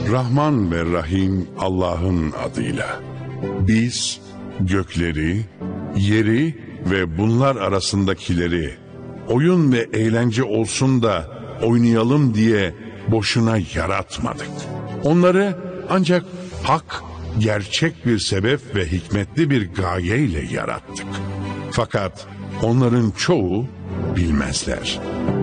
Rahman ve Rahim Allah'ın adıyla. Biz gökleri, yeri ve bunlar arasındakileri oyun ve eğlence olsun da oynayalım diye boşuna yaratmadık. Onları ancak hak, gerçek bir sebep ve hikmetli bir gayeyle yarattık. Fakat onların çoğu bilmezler.